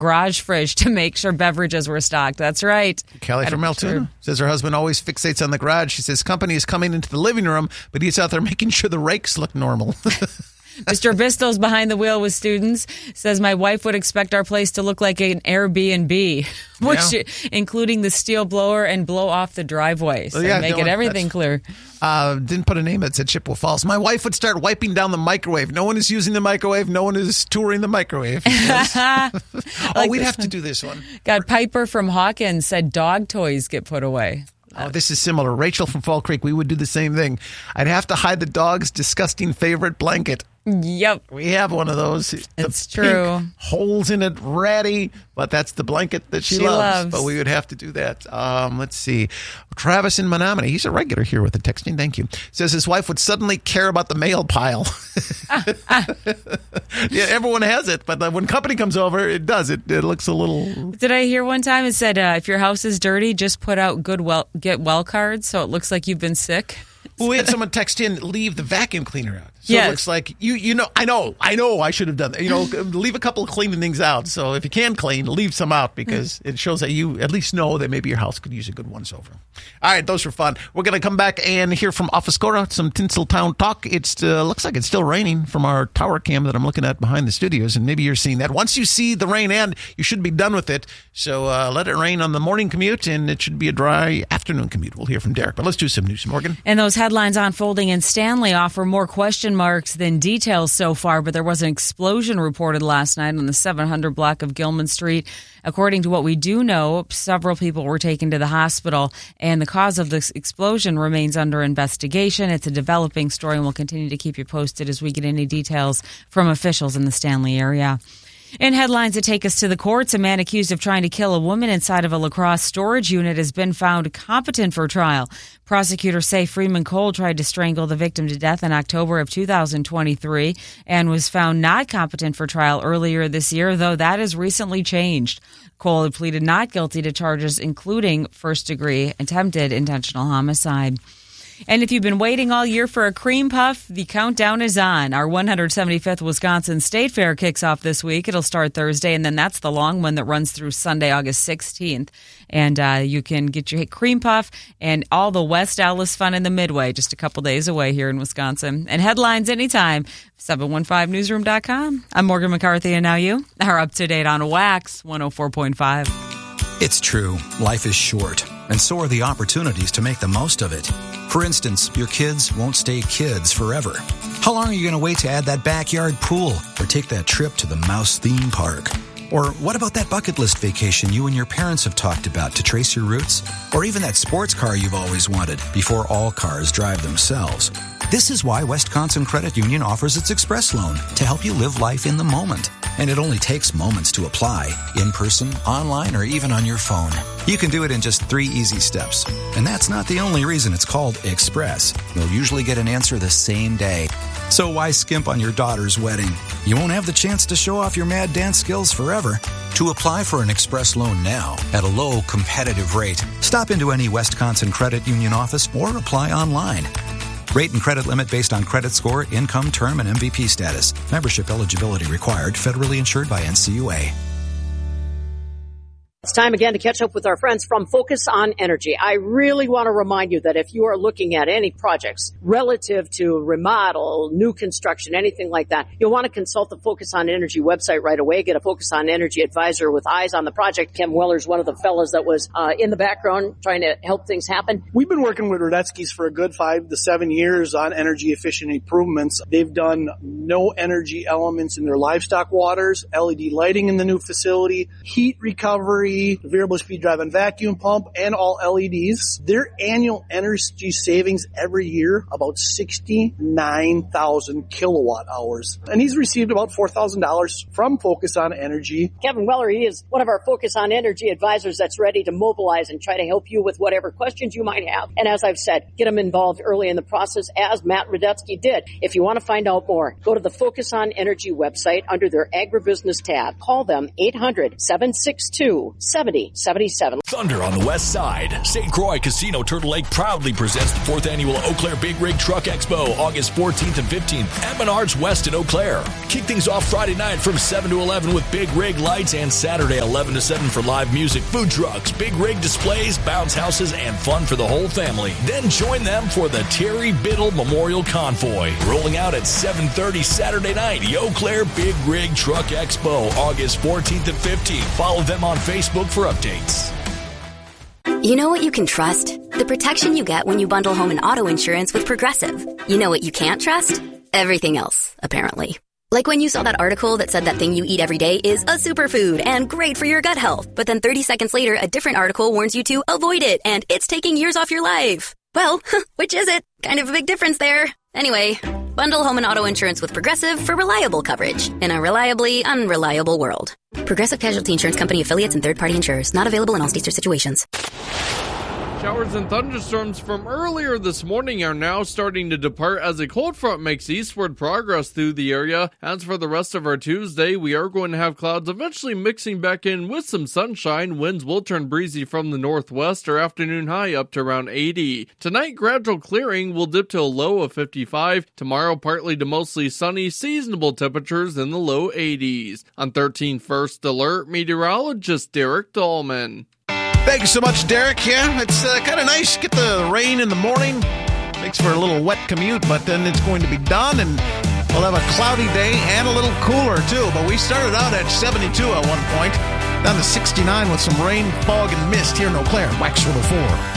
garage fridge to make sure beverages were stocked. That's right. Kelly from Altoona says her husband always fixates on the garage. She says company is coming into the living room, but he's out there making sure the rakes look normal. Mr. Bistow's behind the wheel with students, says my wife would expect our place to look like an Airbnb, including the steel blower and blow off the driveway. So make it everything clear. Didn't put a name that said Chippewa Falls. My wife would start wiping down the microwave. No one is using the microwave. No one is touring the microwave. We'd have to do this one. God, Piper from Hawkins said dog toys get put away. Oh, this is similar. Rachel from Fall Creek, we would do the same thing. I'd have to hide the dog's disgusting favorite blanket. Yep. We have one of those. It's true. Holes in it, ratty, but that's the blanket that she loves. But we would have to do that. Let's see. Travis in Menominee, he's a regular here with the texting. Thank you. Says his wife would suddenly care about the mail pile. Yeah, everyone has it, but when company comes over, it does. It looks a little... Did I hear one time it said, if your house is dirty, just put out get well cards so it looks like you've been sick? Well, we had someone text in, leave the vacuum cleaner out. So it looks like, I know, I should have done that. Leave a couple of cleaning things out. So if you can clean, leave some out because it shows that you at least know that maybe your house could use a good once over. All right, those were fun. We're going to come back and hear from Office-Cora, some Tinseltown talk. It looks like it's still raining from our tower cam that I'm looking at behind the studios, and maybe you're seeing that. Once you see the rain end, you should be done with it. So let it rain on the morning commute, and it should be a dry afternoon commute. We'll hear from Derek, but let's do some news, Morgan. And those headlines unfolding in Stanley offer more question marks than details so far, but there was an explosion reported last night on the 700 block of Gilman Street. According to what we do know, several people were taken to the hospital, and the cause of this explosion remains under investigation. It's a developing story, and we'll continue to keep you posted as we get any details from officials in the Stanley area. In headlines that take us to the courts, a man accused of trying to kill a woman inside of a La Crosse storage unit has been found competent for trial. Prosecutors say Freeman Cole tried to strangle the victim to death in October of 2023 and was found not competent for trial earlier this year, though that has recently changed. Cole had pleaded not guilty to charges including first-degree attempted intentional homicide. And if you've been waiting all year for a cream puff, the countdown is on. Our 175th Wisconsin State Fair kicks off this week. It'll start Thursday, and then that's the long one that runs through Sunday, August 16th. And you can get your cream puff and all the West Allis fun in the Midway, just a couple days away here in Wisconsin. And headlines anytime, 715newsroom.com. I'm Morgan McCarthy, and now you are up to date on Wax 104.5. It's true, life is short, and so are the opportunities to make the most of it. For instance, your kids won't stay kids forever. How long are you going to wait to add that backyard pool or take that trip to the Mouse theme park? Or what about that bucket list vacation you and your parents have talked about to trace your roots? Or even that sports car you've always wanted before all cars drive themselves? This is why Wisconsin Credit Union offers its Express Loan to help you live life in the moment. And it only takes moments to apply, in person, online, or even on your phone. You can do it in just 3 easy steps. And that's not the only reason it's called Express. You'll usually get an answer the same day. So why skimp on your daughter's wedding? You won't have the chance to show off your mad dance skills forever. To apply for an Express Loan now at a low, competitive rate, stop into any Wisconsin Credit Union office or apply online. Rate and credit limit based on credit score, income, term, and MVP status. Membership eligibility required. Federally insured by NCUA. It's time again to catch up with our friends from Focus on Energy. I really want to remind you that if you are looking at any projects relative to remodel, new construction, anything like that, you'll want to consult the Focus on Energy website right away. Get a Focus on Energy advisor with eyes on the project. Kim Weller's one of the fellows that was in the background trying to help things happen. We've been working with Radetzky's for a good 5 to 7 years on energy efficient improvements. They've done no energy elements in their livestock waters, LED lighting in the new facility, heat recovery, variable speed drive and vacuum pump, and all LEDs. Their annual energy savings every year, about 69,000 kilowatt hours. And he's received about $4,000 from Focus on Energy. Kevin Weller, he is one of our Focus on Energy advisors that's ready to mobilize and try to help you with whatever questions you might have. And as I've said, get them involved early in the process, as Matt Radetzky did. If you want to find out more, go to the Focus on Energy website under their agribusiness tab. Call them 800-762 7077. Thunder on the west side. St. Croix Casino Turtle Lake proudly presents the 4th annual Eau Claire Big Rig Truck Expo, August 14th and 15th at Menards West in Eau Claire. Kick things off Friday night from 7 to 11 with Big Rig lights, and Saturday 11 to 7 for live music, food trucks, Big Rig displays, bounce houses, and fun for the whole family. Then join them for the Terry Biddle Memorial Convoy, rolling out at 7:30 Saturday night. Eau Claire Big Rig Truck Expo, August 14th and 15th. Follow them on Facebook for updates. You know what you can trust? The protection you get when you bundle home and auto insurance with Progressive. You know what you can't trust? Everything else, apparently. Like when you saw that article that said that thing you eat every day is a superfood and great for your gut health, but then 30 seconds later, a different article warns you to avoid it and it's taking years off your life. Well, which is it? Kind of a big difference there. Anyway, bundle home and auto insurance with Progressive for reliable coverage in a reliably unreliable world. Progressive Casualty Insurance Company affiliates and third-party insurers. Not available in all states or situations. Showers and thunderstorms from earlier this morning are now starting to depart as a cold front makes eastward progress through the area. As for the rest of our Tuesday, we are going to have clouds eventually mixing back in with some sunshine. Winds will turn breezy from the northwest, our afternoon high up to around 80. Tonight, gradual clearing will dip to a low of 55. Tomorrow, partly to mostly sunny, seasonable temperatures in the low 80s. On 13 First Alert, meteorologist Derek Dahlman. Thanks so much, Derek. Yeah, it's kind of nice. Get the rain in the morning. Makes for a little wet commute, but then it's going to be done, and we'll have a cloudy day and a little cooler, too. But we started out at 72 at one point, down to 69 with some rain, fog, and mist here in Eau Claire. Wax 104.